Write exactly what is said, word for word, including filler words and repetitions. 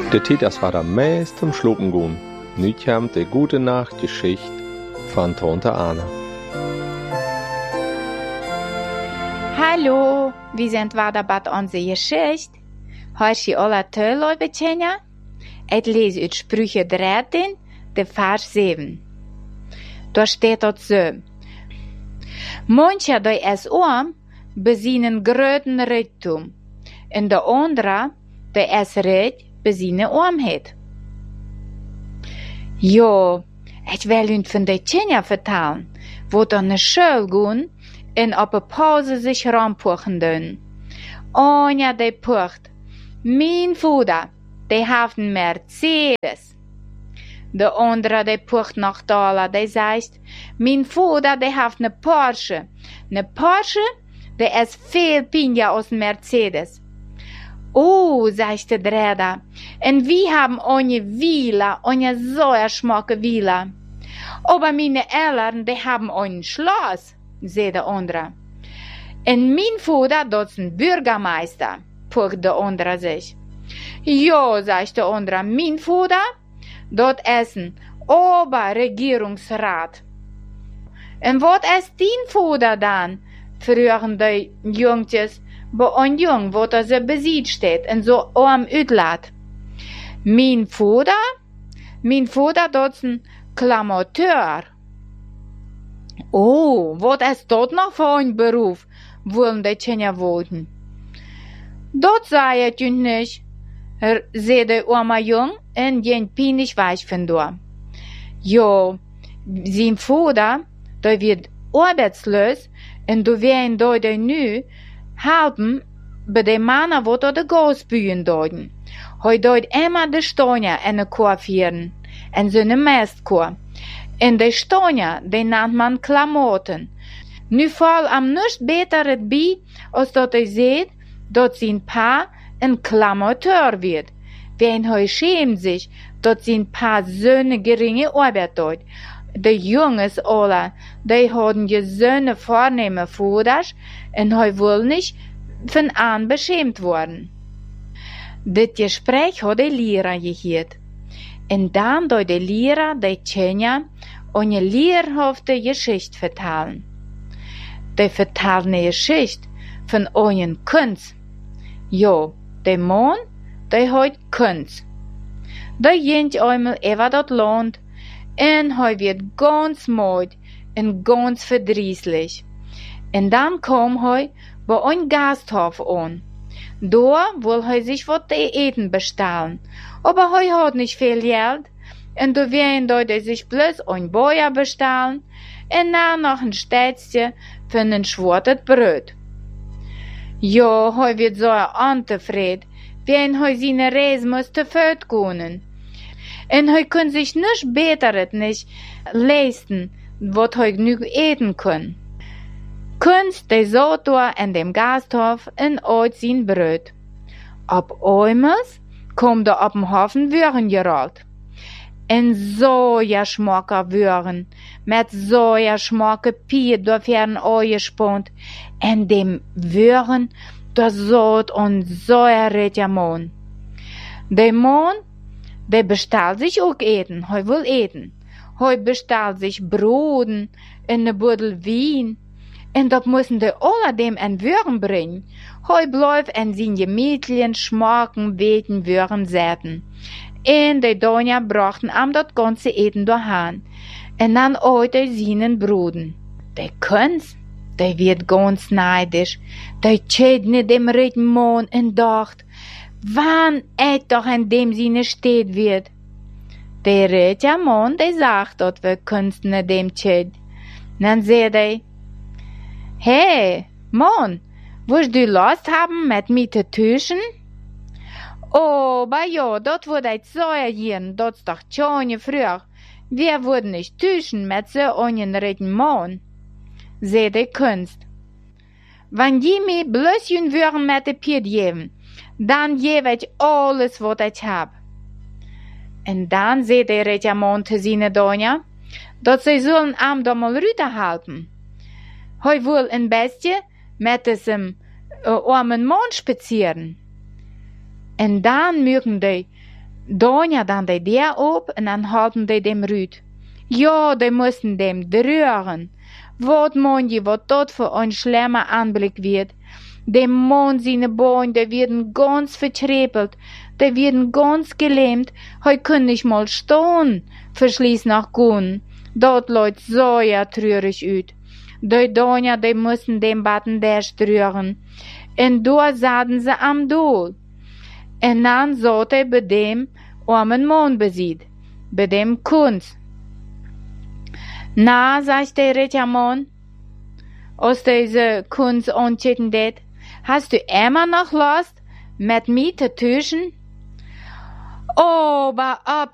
De tijd as war am meest zum Schlupen gehen. Nu kam de gute Nachtgeschichte von Tante Anna. Hallo, wie sind wir dabei unsere Geschichte? Hast du alle toll, liebe Tjenja? Ich lese uit Sprüche dreizehn, de Vers sieben. Da steht dort so: Manche, die es arm, besinnen gröten Reichtum, und de andere, die es recht, besinnen Armheid. Ja, ich will Ihnen von der Tjenja vertellen, wo dann eine Schule gehen und auf eine Pause sich ranpuchen dürfen. Anja, die pucht. Mein Vater, die hat einen Mercedes. Der andere, die pucht nach Dala, die sagt, mein Vater, die hat eine Porsche. Eine Porsche, die ist viel pinja als ein Mercedes. Oh, sagt der Dreder, und wir haben eine Villa, eine so schmacke Villa. Aber meine Eltern, die haben ein Schloss, sagt der andere. Und mein Vater, das ist ein Bürgermeister, pucht der andere sich. Ja, sagt der andere, mein Vater, dort ist ein Oberregierungsrat. Und was ist dein Vater dann? Früher die Jungjes, bei ein Jung, wo er so besiegt steht und so arm utlässt. Mein Vater? Mein Vater, dort ist ein Klamoteur. Oh, was ist dort noch für ein Beruf? Wollen die Tjenja wollten. Dort sei es nicht, sagt der arme Jung und geht peinlich weich von dort. Ja, sein Vater, der wird arbeitslos und du werden dort nu helfen bei den Männern, die dort die Gasbühen deuten. Hij dort immer die Stonia in de Chor führen, in so eine Mastchor. Und die Stonia, die nennt man Klamotten. Nu fall am nicht beter het bij, als dat hij seht, dat zijn pa een Klamoteur wird. Wen hij schämt sich, dat zijn pa zo'n geringe Arbeit doet. De Jungs alle, die hadden je zo'n vornehme Vaders, en hij wil niet van aan beschämt worden. Dit Gespräch hat der Lehrer gehört. Und dann hat der Lehrer der Tjenja eine lehrhafte Geschichte vertellen. Der vertellt eine Geschichte von einem Kunst. Ja, der Mann, der hat Kunst. Der geht einmal über das Land und er wird ganz müde und ganz verdrießlich. Und dann kam er bei einem Gasthof an. Da will er sich was zu eten bestellen, aber er hat nicht viel Geld, und da werden er sich bloß ein Bäuer bestellen und dann noch ein Stätzchen für ein schwarzes Brot. Ja, er wird so unzufrieden, wenn er seine Reise muss zu Feld gehen. Und er kann sich nichts Besseres nicht leisten, was er genug eten kann. Kunst de zat daar in dem Gasthof en ooit zijn brood. Op einmal kom er op dem Hafen Würen gerollt. En so ja schmacke Würen, met so ja schmacke Piet door fern angespannt. En dem Würen, da zat ein so rechter Mann. Der Mann, der bestellt sich auch eten, er will eten. Er bestellt sich Broden en ne Buddel Wein. En dat müssen die alle dem en Würen bringen. Hoi bleibt en zijn gemütlichen, schmaken, weten Würen säten. En die Donja brachten am dat ganze Eten daheim. En dann heute seinen Bruden. Die Kunst, die wird ganz neidisch. Die tschät nicht dem rechten Mann en dacht, wann et doch in dem Sinne steht wird. Der rechte Mann, der sagt, dat wir Kunst nicht dem tschät. Dann seht er, hey, Mann, willst du Lust haben, mit mir zu tüschen? Oh, aber ja, dort würde ich sagen, hier, dort ist doch schon früher. Wir würden nicht tüschen mit so einem rechten Mann, sagt die Kunst. Wenn die mir bloß ein Würden mit der Piet geben, dann gebe ich alles, was ich hab. Und dann sagt der rechte Mann zu seiner Donja, dass sie sollen am da mal runterhalten. Hij wil een beetje met diesem äh, armen Mann spazieren. Und dann mögen die Donja dan de der op en dan halten de dem Rüd. Ja, die mussten dem drüren. Wat mon je, wat dat voor een schlimmer Anblick wird. De Mond seine Beine, die werden ganz vertrepelt, die werden ganz gelähmt, heu können nicht mal stehen, verschließ nach Gun. Dort leut so ja trürig üt. Die Donja, die mussten dem Batten derst rühren. En da sahen sie am Dohl. En dann sollte er bei dem armen Mond besied, bei dem Kunz. Na, sagt der Rittermann, aus diese Kunz ontjitten det, hast du immer noch Lust, mit mir zu tüschen? Oh, ba ab,